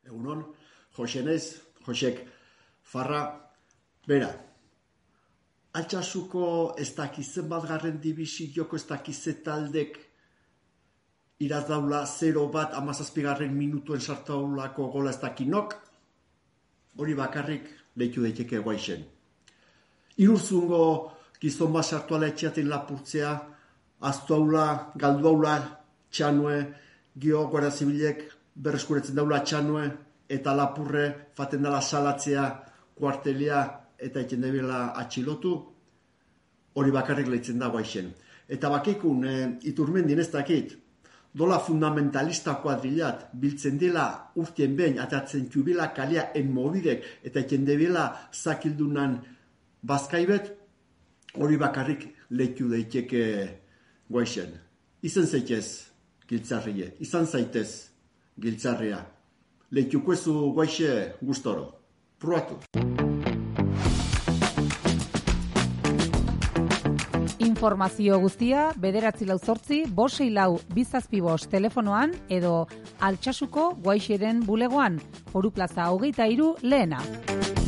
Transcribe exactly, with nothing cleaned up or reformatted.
Egunon, Josenez, Josek, Farra, bera. Altsasuko ez dakizen bat garren dibisioko ez dakize taldek iraz daula zero bat amazazpigarren minutuen sartaulako gola ez dakinok, hori bakarrik lehitu daiteke guaixen. Irurzungo gizon bat sartuala etxeaten lapurtzea, aztuaula, galduaula, txanue, gio guardia zibilek berreskuretzen daula txanue, eta lapurre faten dela salatzea, kuartelia eta eten debela atxilotu, hori bakarrik lehitzen da guaixen. Eta bakikun, e, Iturmendin ez dakit, dola fundamentalista kuadrilat, biltzen dela urtien behin, atatzen txubila kalia enmobidek, eta eten debela zakildunan bazkaibet, hori bakarrik lehitu daiteke guaixen. Izan zaitez giltzarrie, izan zaitez giltzarria. Lehituko ezu guaixe gustoro. Pruatu. Informazio guztia bederatzi lau zortzi, bosei lau bizazpi bost telefonoan edo Altsasuko guaixeren bulegoan, Foru Plaza hogeita hiru lehena.